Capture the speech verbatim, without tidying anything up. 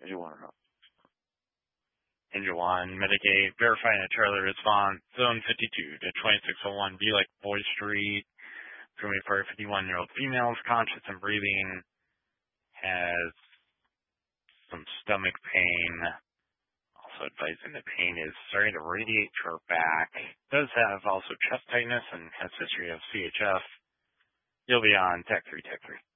You want to know. Angel one, mitigate, verifying a Charlie response, zone fifty-two to twenty-six oh one, be like Boy Street, assuming for a fifty-one-year-old female is conscious and breathing, has some stomach pain, also advising the pain is starting to radiate to her back, does have also chest tightness and has history of C H F. You'll be on Tech three, Tech three.